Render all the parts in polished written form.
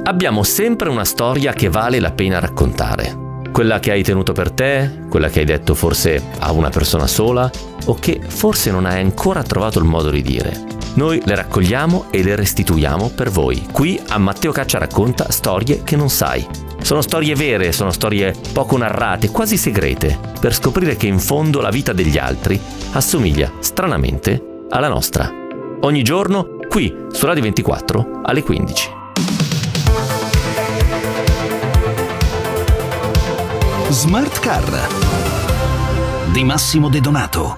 Abbiamo sempre una storia che vale la pena raccontare. Quella che hai tenuto per te, quella che hai detto forse a una persona sola, o che forse non hai ancora trovato il modo di dire. Noi le raccogliamo e le restituiamo per voi. Qui a Matteo Caccia racconta storie che non sai. Sono storie vere, sono storie poco narrate, quasi segrete, per scoprire che in fondo la vita degli altri assomiglia stranamente alla nostra. Ogni giorno, qui su Radio 24 alle 15. Smart Car di Massimo De Donato.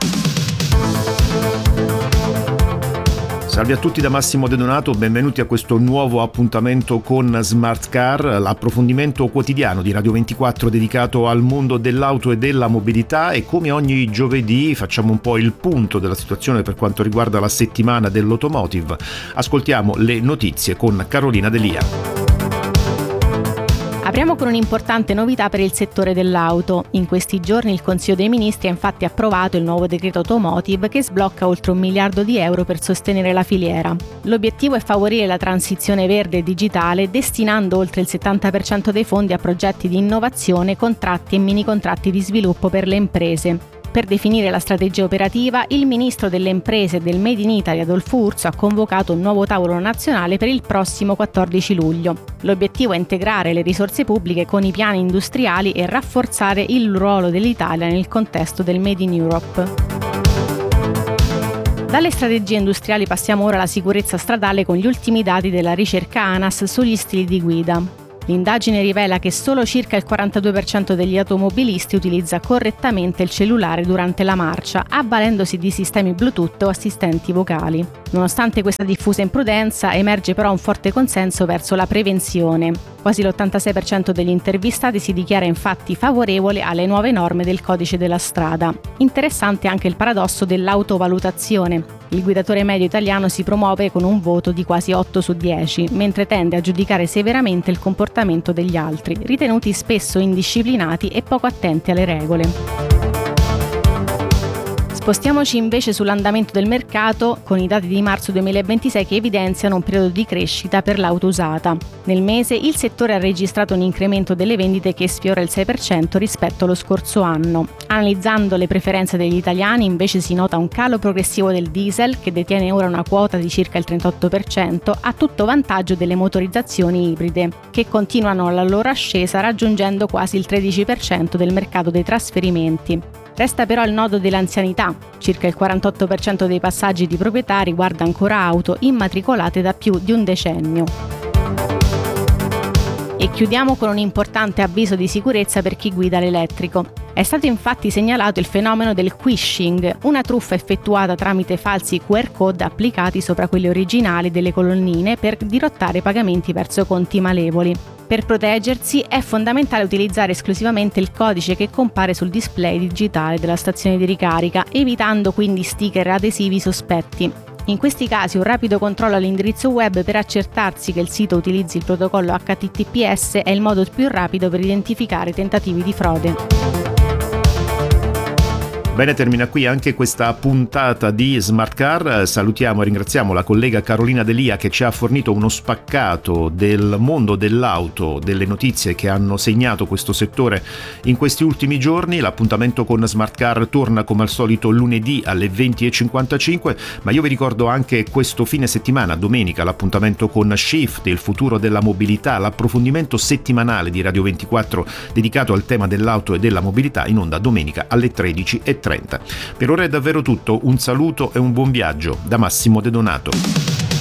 Salve a tutti da Massimo De Donato, benvenuti a questo nuovo appuntamento con Smart Car, l'approfondimento quotidiano di Radio 24 dedicato al mondo dell'auto e della mobilità, e come ogni giovedì facciamo un po' il punto della situazione per quanto riguarda la settimana dell'automotive. Ascoltiamo le notizie con Carolina Delia. Apriamo con un'importante novità per il settore dell'auto. In questi giorni il Consiglio dei Ministri ha infatti approvato il nuovo decreto automotive che sblocca oltre 1 miliardo di euro per sostenere la filiera. L'obiettivo è favorire la transizione verde e digitale, destinando oltre il 70% dei fondi a progetti di innovazione, contratti e mini contratti di sviluppo per le imprese. Per definire la strategia operativa, il ministro delle imprese e del Made in Italy Adolfo Urso ha convocato un nuovo tavolo nazionale per il prossimo 14 luglio. L'obiettivo è integrare le risorse pubbliche con i piani industriali e rafforzare il ruolo dell'Italia nel contesto del Made in Europe. Dalle strategie industriali passiamo ora alla sicurezza stradale con gli ultimi dati della ricerca ANAS sugli stili di guida. L'indagine rivela che solo circa il 42% degli automobilisti utilizza correttamente il cellulare durante la marcia, avvalendosi di sistemi Bluetooth o assistenti vocali. Nonostante questa diffusa imprudenza, emerge però un forte consenso verso la prevenzione. Quasi l'86% degli intervistati si dichiara infatti favorevole alle nuove norme del codice della strada. Interessante anche il paradosso dell'autovalutazione. Il guidatore medio italiano si promuove con un voto di quasi 8 su 10, mentre tende a giudicare severamente il comportamento degli altri, ritenuti spesso indisciplinati e poco attenti alle regole. Spostiamoci invece sull'andamento del mercato con i dati di marzo 2026 che evidenziano un periodo di crescita per l'auto usata. Nel mese il settore ha registrato un incremento delle vendite che sfiora il 6% rispetto allo scorso anno. Analizzando le preferenze degli italiani invece si nota un calo progressivo del diesel che detiene ora una quota di circa il 38% a tutto vantaggio delle motorizzazioni ibride che continuano la loro ascesa raggiungendo quasi il 13% del mercato dei trasferimenti. Resta però il nodo dell'anzianità. Circa il 48% dei passaggi di proprietà riguarda ancora auto immatricolate da più di un decennio. E chiudiamo con un importante avviso di sicurezza per chi guida l'elettrico. È stato infatti segnalato il fenomeno del phishing, una truffa effettuata tramite falsi QR code applicati sopra quelli originali delle colonnine per dirottare pagamenti verso conti malevoli. Per proteggersi è fondamentale utilizzare esclusivamente il codice che compare sul display digitale della stazione di ricarica, evitando quindi sticker adesivi sospetti. In questi casi un rapido controllo all'indirizzo web per accertarsi che il sito utilizzi il protocollo HTTPS è il modo più rapido per identificare tentativi di frode. Bene, termina qui anche questa puntata di Smart Car. Salutiamo e ringraziamo la collega Carolina Delia che ci ha fornito uno spaccato del mondo dell'auto, delle notizie che hanno segnato questo settore in questi ultimi giorni. L'appuntamento con Smart Car torna come al solito lunedì alle 20:55, ma io vi ricordo anche questo fine settimana, domenica, l'appuntamento con Shift, il futuro della mobilità, l'approfondimento settimanale di Radio 24 dedicato al tema dell'auto e della mobilità, in onda domenica alle 13:30. Per ora è davvero tutto, un saluto e un buon viaggio da Massimo De Donato.